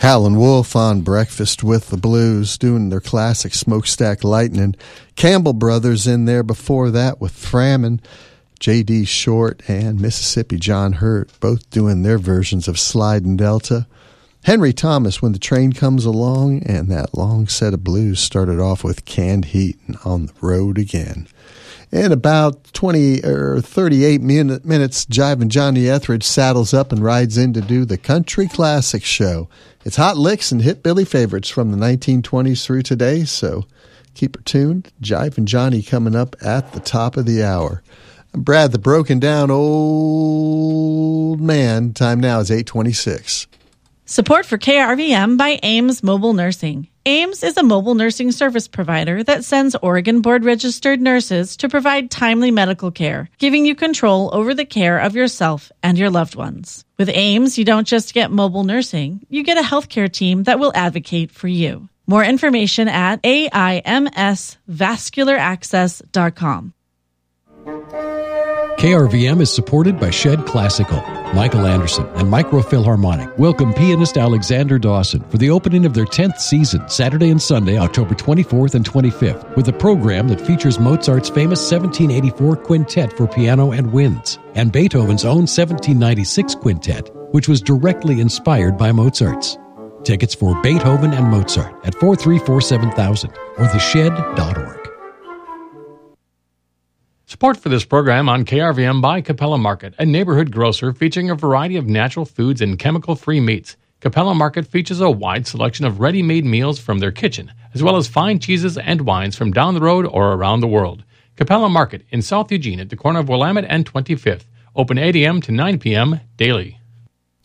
Howlin' Wolf on Breakfast with the Blues, doing their classic Smokestack Lightning. Campbell Brothers in there before that with Thramming. J.D. Short and Mississippi John Hurt, both doing their versions of Slidin' Delta. Henry Thomas, When the Train Comes Along, and that long set of blues started off with Canned Heat and On the Road Again. In about 20 or 38 minutes, Jivin' Johnny Etheridge saddles up and rides in to do the Country Classic Show. It's hot licks and hit Billy favorites from the 1920s through today, so keep her tuned. Jivin' Johnny coming up at the top of the hour. I'm Brad, the broken down old man. Time now is 8:26. Support for KRVM by Ames Mobile Nursing. Ames is a mobile nursing service provider that sends Oregon board-registered nurses to provide timely medical care, giving you control over the care of yourself and your loved ones. With Ames, you don't just get mobile nursing, you get a healthcare team that will advocate for you. More information at aimsvascularaccess.com. KRVM is supported by Shed Classical. Michael Anderson and Microphilharmonic welcome pianist Alexander Dawson for the opening of their 10th season, Saturday and Sunday, October 24th and 25th, with a program that features Mozart's famous 1784 quintet for piano and winds, and Beethoven's own 1796 quintet, which was directly inspired by Mozart's. Tickets for Beethoven and Mozart at 434-7000 or theshed.org. Support for this program on KRVM by Capella Market, a neighborhood grocer featuring a variety of natural foods and chemical-free meats. Capella Market features a wide selection of ready-made meals from their kitchen, as well as fine cheeses and wines from down the road or around the world. Capella Market in South Eugene at the corner of Willamette and 25th. Open 8 a.m. to 9 p.m. daily.